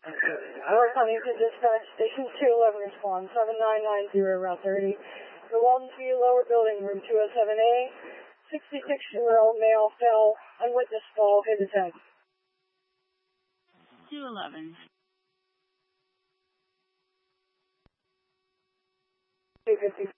Howard Huntington Dispatch, Station 211 response, 7990, Route 30. The Walton View Lower Building, Room 207A. 66-year-old male fell, unwitnessed fall, hit his head. 211. 250.